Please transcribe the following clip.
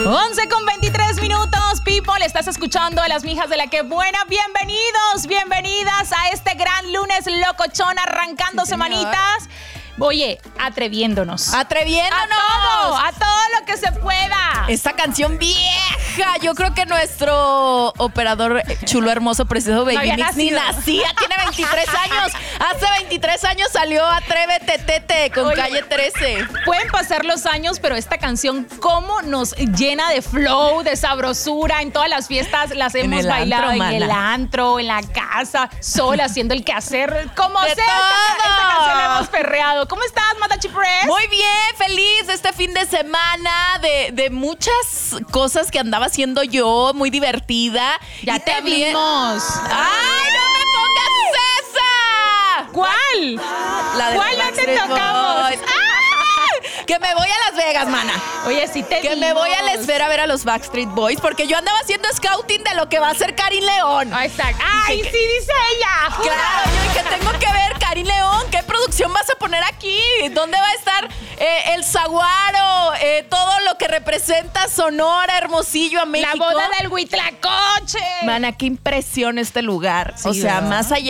11:23, people. Estás escuchando a las mijas de la que buena. Bienvenidas a este gran lunes locochón arrancando semanitas. Oye, atreviéndonos. A todo lo que se pueda. Esta canción vieja. Yo creo que nuestro operador chulo, hermoso, precioso Baby Mix ni nacía. Tiene 23 años. Hace 23 años salió Atrévete, Tete con Calle 13. Pueden pasar los años, pero esta canción cómo nos llena de flow, de sabrosura. En todas las fiestas las hemos bailado en el antro, en la casa, sola, haciendo el quehacer. Como sea, esta canción la hemos perreado. ¿Cómo estás, Matachi Press? Muy bien, feliz este fin de semana de muchas cosas que andaba haciendo yo, muy divertida. Ya y te vimos. ¡Ay, no me pongas esa! ¿Cuál? La de ¿Cuál no te tocamos? Que me voy a Las Vegas, mana. Oye, sí te Que vimos. me voy a la esfera a ver a los Backstreet Boys, porque yo andaba haciendo scouting de lo que va a hacer Karin León. Ahí está. ¡Ay, sí, dice ella! Claro, yo que tengo que ver Karin León. ¿Qué producción vas a poner aquí? ¿Dónde va a estar el saguaro? Todo lo que representa Sonora, Hermosillo, a México. La boda del Huitlacoche. Mana, qué impresión este lugar. Sí, o sea, ¿verdad? más allá